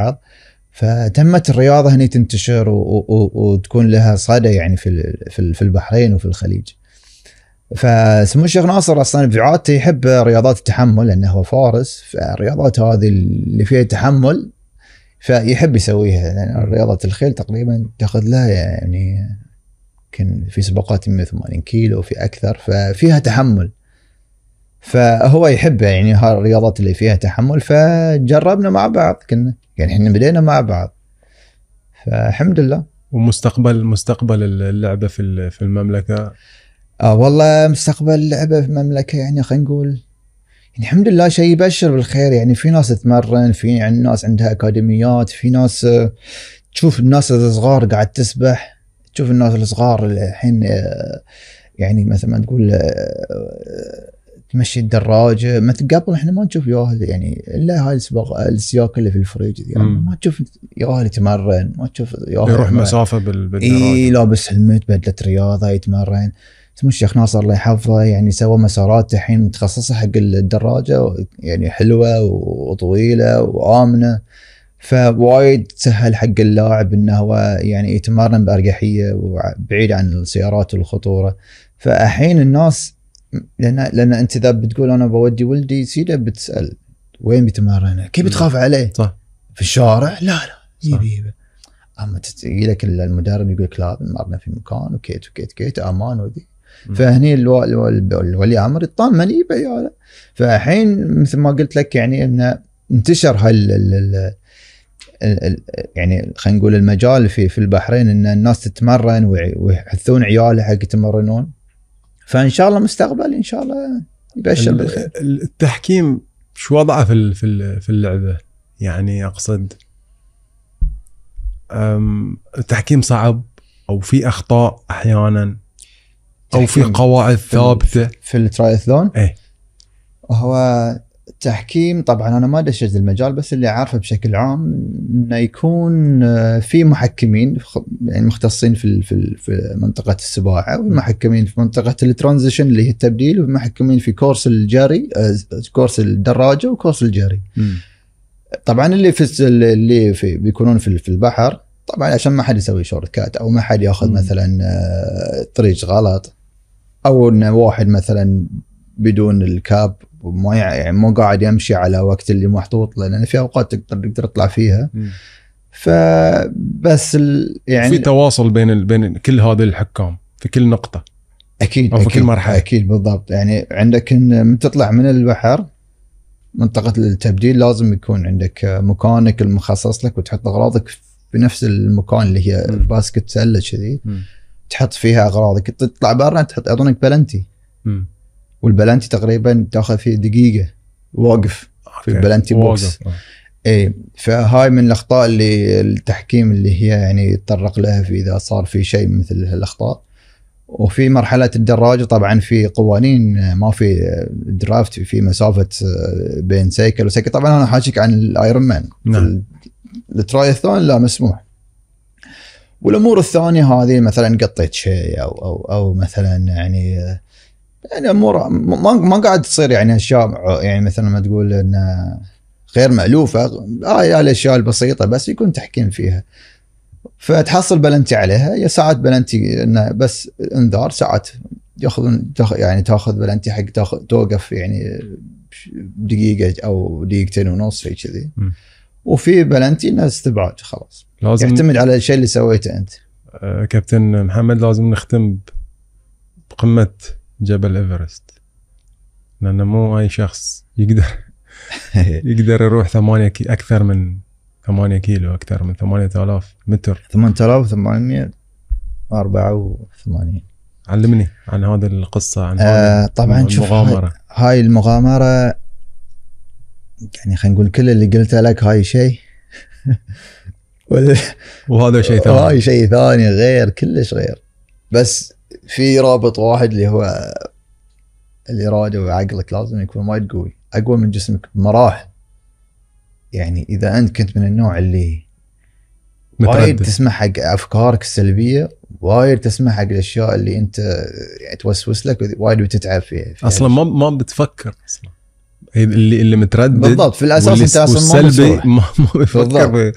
بعض. فتمت الرياضة هني تنتشر وتكون لها صدى يعني في البحرين وفي الخليج. فسمو الشيخ ناصر أصلا بعادته يحب رياضات التحمل لأنه هو فارس، فالرياضات هذه اللي فيها تحمل فيحب يسويها. لأن رياضة الخيل تقريبا تأخذ لها يعني كان في سباقات 180 كيلو وفي أكثر، ففيها تحمل، فهو يحب يعني هالرياضات اللي فيها تحمل. فجربنا مع بعض، كنا يعني احنا بدينا مع بعض، فالحمد لله. ومستقبل اللعبة في المملكة؟ والله مستقبل اللعبة في المملكة يعني خلينا نقول يعني الحمد لله شيء يبشر بالخير. يعني في ناس تتمرن، في يعني ناس عندها أكاديميات، في ناس تشوف الناس الصغار قاعد تسبح، تشوف الناس الصغار الحين يعني مثلا ما تقول تمشي الدراجة. مثل قبل احنا ما نشوف ياهل يعني الا هاي السياق اللي في الفريج يعني ما تشوف ياهل يتمرن، ما تشوف ياهل يروح مسافة بالدراجة. لابس هلمت بدلة رياضة يتمرن. سمو الشيخ ناصر الله يحفظه يعني سوى مسارات الحين متخصصة حق الدراجة يعني حلوة وطويلة وآمنة، فوايد سهل حق اللاعب انه هو يعني يتمرن بأريحية وبعيد عن السيارات والخطورة. فالحين الناس لأن أنت إذا بتقول أنا بودي ولدي سيده بتسأل وين بيتمرن، كيف بتخاف عليه؟ صح. في الشارع لا يبي، أما تجي لك المدرب يقول لك لا بنمرنا في مكان وكيت أمان ودي. فهني الولي أمر يطمن يبي عياله. فالحين مثل ما قلت لك يعني إنه انتشر يعني خلينا نقول المجال في البحرين إن الناس تتمرن ويحثون عياله حق يتمرنون. فإن شاء الله مستقبل إن شاء الله يبشر بالخير. التحكيم شو وضعه في اللعبة؟ يعني أقصد التحكيم صعب أو في أخطاء أحيانا أو في قواعد ثابتة في الترايثلون؟ إيه. هو التحكيم طبعا أنا ما دشيت المجال، بس اللي عارفه بشكل عام إنه يكون في محكمين يعني مختصين في منطقة السباحة، ومحكمين في منطقة الترانزيشن اللي هي التبديل، ومحكمين في كورس الجري، كورس الدراجة وكورس الجري. طبعا اللي بيكونون في البحر طبعا عشان ما حد يسوي شورت كات او ما حد ياخذ مثلا طريق غلط، او ان واحد مثلا بدون الكاب وما يعني مو قاعد يمشي على وقت اللي محطوط، لان في اوقات تقدر تطلع فيها. فبس يعني في تواصل بين كل هذه الحكام في كل نقطة اكيد أو في كل مرحلة. اكيد بالضبط. يعني عندك ان تطلع من البحر منطقة التبديل لازم يكون عندك مكانك المخصص لك، وتحط اغراضك في نفس المكان اللي هي باسكت سله كذي تحط فيها اغراضك. تطلع برا تحط اعطونك بلنتي، والبلنتي تقريبا تاخذ فيه دقيقه واقف في البلنتي بوكس. اي فهاي من الاخطاء اللي التحكيم اللي هي يعني يتطرق لها في اذا صار في شيء مثل الاخطاء. وفي مرحله الدراجه طبعا في قوانين، ما في درافت في مسافه بين سيكل وسيكل. طبعا انا حاجيك عن الايرون مان. الترايثلون لا مسموح. والامور الثانيه هذه مثلا قطيت شيء او مثلا يعني امور ما قاعد تصير يعني اشياء يعني مثلا ما تقول ان غير مألوفه. الاشياء البسيطه بس يكون تحكيم فيها، فتحصل بلنتي عليها. يا ساعات بلنتي انه بس انذار، ساعات يعني تاخذ بلنتي حق توقف يعني دقيقه او دقيقتين ونص شيء كذي. وفي بلنتي انه استبعاد خلاص، لازم يعتمد على الشيء اللي سويته انت. كابتن محمد لازم نختم بقمة جبل إيفرست، لأنه مو أي شخص يقدر يروح أكثر من 8 كيلو، أكثر من 8000 متر. 8884. علمني عن هذه القصة، عن طبعا المغامرة. هاي المغامرة يعني خلينا نقول كل اللي قلته لك هاي شيء وهذا شيء ثاني. هاي شيء ثاني غير كلش غير. بس في رابط واحد اللي هو الإرادة وعقلك لازم يكون وايد قوي، أقوى من جسمك بمراحل. يعني إذا أنت كنت من النوع اللي وايد تسمح حق أفكارك السلبية، وايد تسمح حق الأشياء اللي أنت يعني توسوس لك، وايد بتتعب فيها أصلا ما بتفكر أصلا. اللي متردد بالضبط في الأساس أنت أصلا ما بيفكر